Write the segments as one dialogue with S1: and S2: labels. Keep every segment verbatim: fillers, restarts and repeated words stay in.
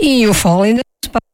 S1: E o fole ainda se pa-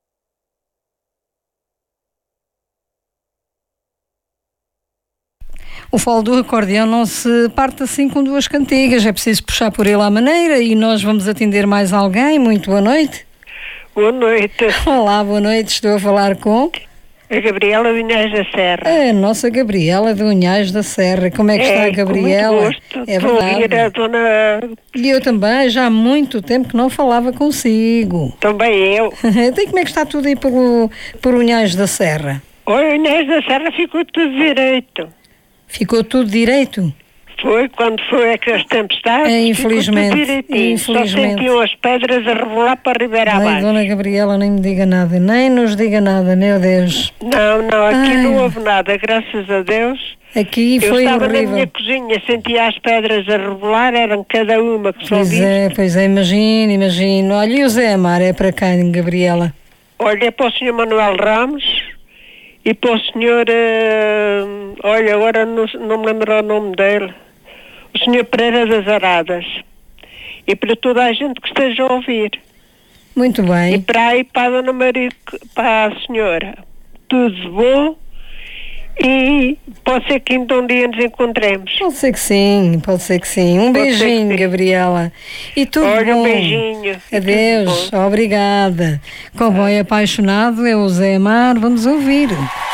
S1: O fole do acordeão não se parte assim com duas cantigas, é preciso puxar por ele à maneira. E nós vamos atender mais alguém. Muito boa noite.
S2: Boa noite.
S1: Olá, boa noite, estou a falar com
S2: A Gabriela Vinhais da Serra.
S1: a nossa Gabriela de Unhais da Serra. Como é que está a Gabriela?
S2: Com muito gosto.
S1: É
S2: Estou a ouvir
S1: verdade.
S2: a dona...
S1: E eu também, já há muito tempo que não falava consigo.
S2: Também eu.
S1: Então, como é que está tudo aí por, por Unhais da Serra?
S2: Olha, Inês da Serra ficou tudo direito.
S1: Ficou tudo direito?
S2: Foi quando foi aquelas tempestades.
S1: É, infelizmente,
S2: ficou tudo direitinho. Só
S1: infelizmente.
S2: sentiam as pedras a rebolar para a Ribeira
S1: Ai,
S2: abaixo.
S1: dona Gabriela, nem me diga nada, nem nos diga nada, meu Deus.
S2: Não, não, aqui
S1: Ai.
S2: não houve nada, graças a Deus.
S1: Aqui
S2: Eu
S1: foi
S2: estava
S1: horrível.
S2: na minha cozinha, sentia as pedras a rebolar, eram cada uma que só
S1: Pois
S2: vi.
S1: é, pois é, imagino, imagino. Olha, e o Zé Amar é para quem, Gabriela?
S2: Olha, é para o senhor Manuel Ramos e para o senhor, eh, olha, agora não, não me lembro o nome dele, o senhor Pereira das Aradas. E para toda a gente que esteja a ouvir.
S1: Muito
S2: E
S1: bem.
S2: para aí, para a dona Maria, para a senhora, tudo de bom. E pode ser que então um dia nos encontremos.
S1: Pode ser que sim, pode ser que sim. Um
S2: Pode ser
S1: beijinho,
S2: que sim.
S1: Gabriela. E tudo
S2: Olha,
S1: bom.
S2: um beijinho. E
S1: Adeus,
S2: tudo bom.
S1: obrigada. Comboio apaixonado é o Zé Amar, vamos ouvir.